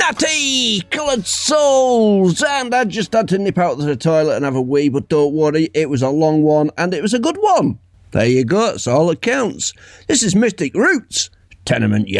Nutty Coloured Souls, and I just had to nip out to the toilet and have a wee, but don't worry, it was a long one and it was a good one. There you go, that's all that counts. This is Mystic Roots, Tenement Yard.